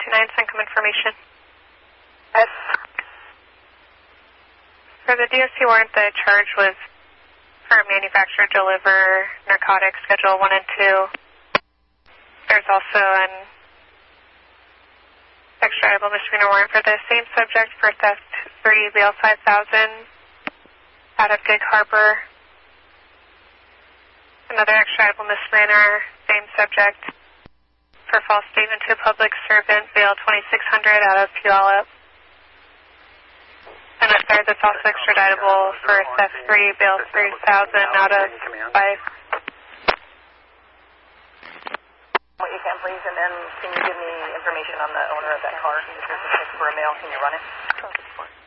send come information. Yes. For the DOC warrant, the charge was for manufacturer deliver narcotics schedule 1 and 2. There's also an extraditable misdemeanor warrant for the same subject for theft 3 bail 5,000 out of Gig Harbor. Another extraditable misdemeanor, same subject for false statement to a public servant, bail 2,600 out of Puyallup. And a third that's also extraditable for theft 3, bail 3,000 out of 5. What you can, please, and then can you give me information on the owner of that car? If there's a for a mail, can you run it?